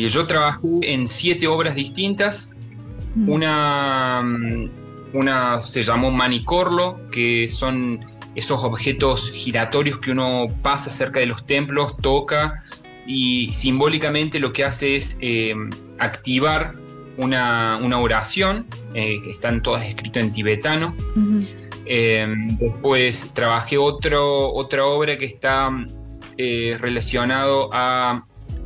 yo trabajé en 7 obras distintas. Una se llamó Manicorlo, que son esos objetos giratorios que uno pasa cerca de los templos, toca, y simbólicamente lo que hace es activar una oración, que están todas escritas en tibetano. Después trabajé otra obra que está relacionado a...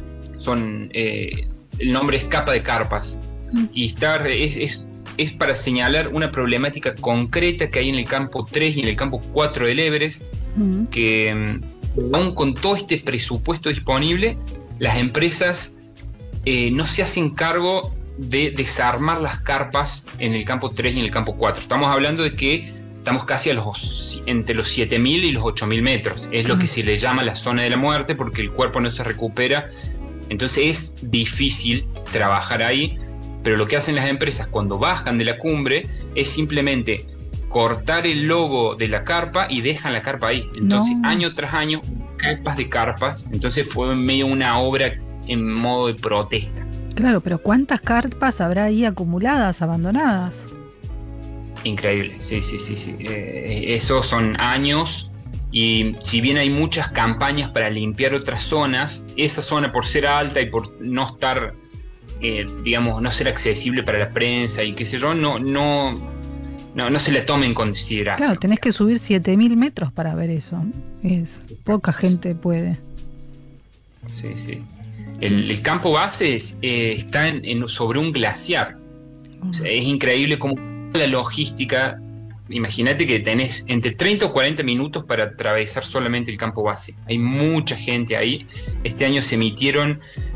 el nombre es Capa de Carpas, y es para señalar una problemática concreta que hay en el campo 3 y en el campo 4 del Everest, que aún con todo este presupuesto disponible, las empresas no se hacen cargo de desarmar las carpas en el campo 3 y en el campo 4. Estamos hablando de que estamos casi entre los 7.000 y los 8.000 metros. Es lo que se le llama la zona de la muerte, porque el cuerpo no se recupera. Entonces es difícil trabajar ahí, pero lo que hacen las empresas cuando bajan de la cumbre es simplemente cortar el logo de la carpa y dejan la carpa ahí. Entonces, año tras año, capas de carpas. Entonces fue medio una obra en modo de protesta. Claro, pero ¿cuántas carpas habrá ahí acumuladas, abandonadas? Increíble, sí. Esos son años. Y si bien hay muchas campañas para limpiar otras zonas, esa zona, por ser alta y por no estar, no ser accesible para la prensa y qué sé yo, no se la toma en consideración. Claro, tenés que subir 7.000 metros para ver eso. Poca gente puede. Sí. El campo base está sobre un glaciar. O sea, es increíble cómo la logística... Imagínate que tenés entre 30 o 40 minutos para atravesar solamente el campo base. Hay mucha gente ahí. Este año se emitieron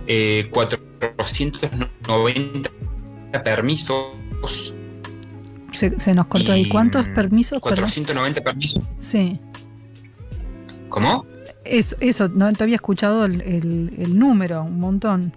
490 permisos. Se nos cortó ahí. ¿Cuántos permisos? 490 permisos. Sí. ¿Cómo? Eso, no te había escuchado el número, un montón.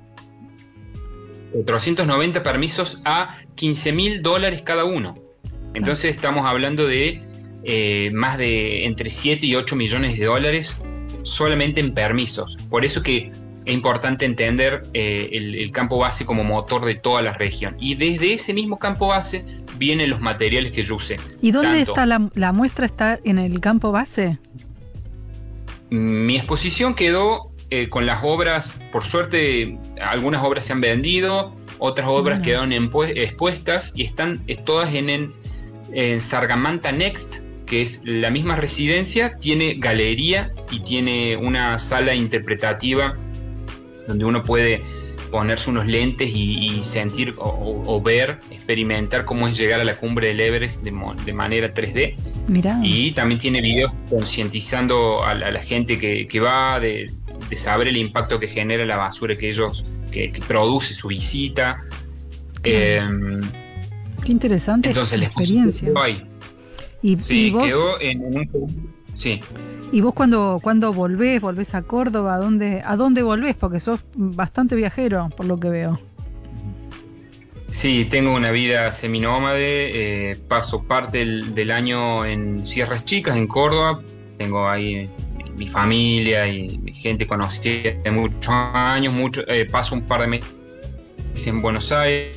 490 permisos a $15,000 cada uno. Entonces estamos hablando de más de entre 7 y 8 millones de dólares solamente en permisos. Por eso que es importante entender el campo base como motor de toda la región. Y desde ese mismo campo base vienen los materiales que yo usé. ¿Y dónde está la muestra? ¿Está en el campo base? Mi exposición quedó con las obras. Por suerte, algunas obras se han vendido, otras obras quedaron expuestas y están todas en Sargamanta Next, que es la misma residencia, tiene galería y tiene una sala interpretativa donde uno puede ponerse unos lentes y sentir o ver, experimentar cómo es llegar a la cumbre del Everest de manera 3D. Mirá. Y también tiene videos concientizando a la gente que va de saber el impacto que genera la basura que produce su visita. Qué interesante. Entonces la experiencia. ¿Y vos? Quedó en un... Sí. ¿Y vos cuando volvés a Córdoba? ¿A dónde volvés? Porque sos bastante viajero, por lo que veo. Sí, tengo una vida seminómade. Paso parte del año en Sierras Chicas, en Córdoba. Tengo ahí mi familia y gente conocida de muchos años. Paso un par de meses en Buenos Aires.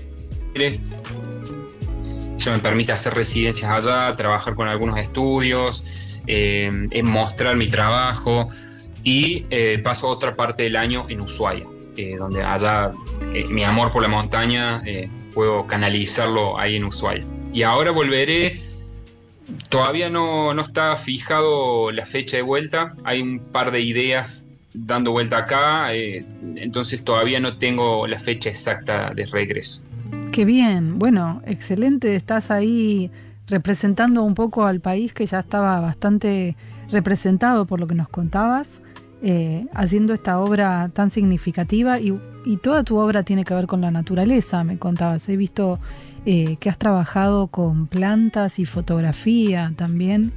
Eso me permite hacer residencias allá, trabajar con algunos estudios, mostrar mi trabajo, y paso otra parte del año en Ushuaia, donde allá mi amor por la montaña puedo canalizarlo ahí en Ushuaia. Y ahora volveré. Todavía no está fijado la fecha de vuelta, hay un par de ideas dando vuelta acá, entonces todavía no tengo la fecha exacta de regreso. Qué bien, bueno, excelente, estás ahí representando un poco al país que ya estaba bastante representado por lo que nos contabas, haciendo esta obra tan significativa, y toda tu obra tiene que ver con la naturaleza, me contabas. He visto que has trabajado con plantas y fotografía también.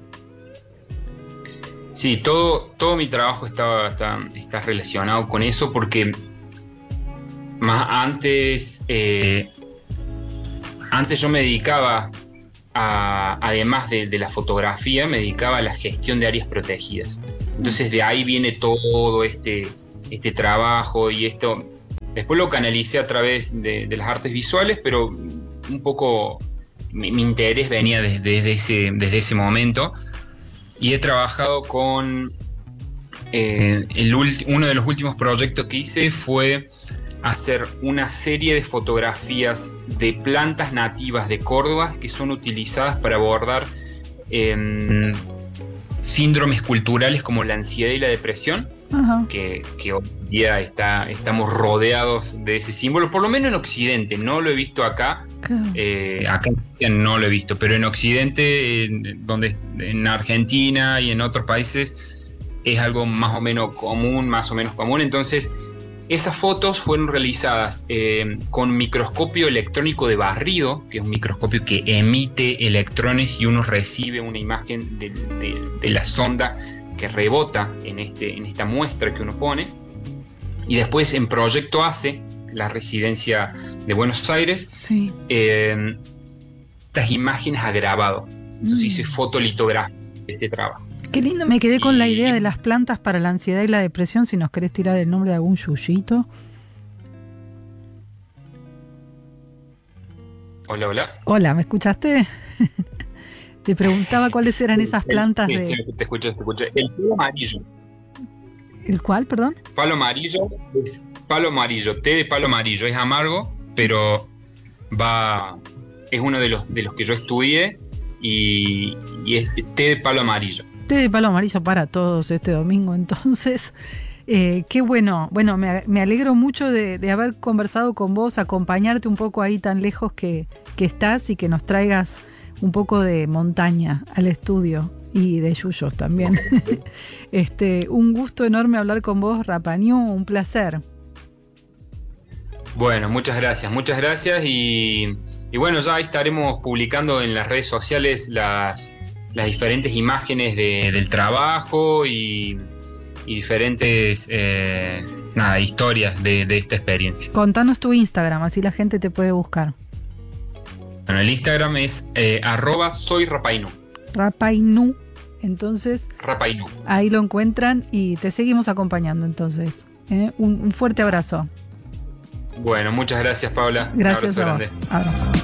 Sí, todo mi trabajo está relacionado con eso, porque más antes yo me dedicaba además de la fotografía, me dedicaba a la gestión de áreas protegidas. Entonces de ahí viene todo este trabajo y esto. Después lo canalicé a través de las artes visuales, pero un poco mi interés venía desde ese momento. Y he trabajado con... uno de los últimos proyectos que hice fue hacer una serie de fotografías de plantas nativas de Córdoba que son utilizadas para abordar síndromes culturales como la ansiedad y la depresión, que hoy en día estamos rodeados de ese símbolo, por lo menos en Occidente. No lo he visto acá, acá no lo he visto, pero en Occidente, donde en Argentina y en otros países es algo más o menos común. Entonces, esas fotos fueron realizadas con microscopio electrónico de barrido, que es un microscopio que emite electrones y uno recibe una imagen de la sonda que rebota en esta muestra que uno pone. Y después en Proyecto ACE, la residencia de Buenos Aires, sí, estas imágenes a grabado. Entonces hice fotolitografía de este trabajo. Qué lindo, me quedé con la idea de las plantas para la ansiedad y la depresión, si nos querés tirar el nombre de algún yuyito. Hola. Hola, ¿me escuchaste? Te preguntaba cuáles eran esas plantas de... Sí, te escuché. El palo amarillo. ¿El cuál, perdón? Palo amarillo, té de palo amarillo. Es amargo, pero es uno de los que yo estudié y es té de palo amarillo. Té de palo amarillo para todos este domingo, entonces. Qué bueno. Bueno, me alegro mucho de haber conversado con vos, acompañarte un poco ahí tan lejos que estás y que nos traigas un poco de montaña al estudio y de yuyos también. Un gusto enorme hablar con vos, Rapa Nui, un placer. Bueno, muchas gracias y bueno, ya estaremos publicando en las redes sociales las diferentes imágenes del trabajo y diferentes historias de esta experiencia. Contanos tu Instagram, así la gente te puede buscar. Bueno, el Instagram es @soyrapainu. Rapainu, entonces Rapainu. Ahí lo encuentran y te seguimos acompañando entonces. Un fuerte abrazo. Bueno, muchas gracias, Paula. Gracias Un abrazo grande. Abrazo.